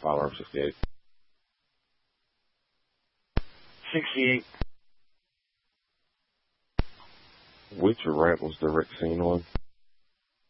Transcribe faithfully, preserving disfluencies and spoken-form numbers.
Firearm sixty-eight. sixty-eight. Which ramp was the wreck scene on?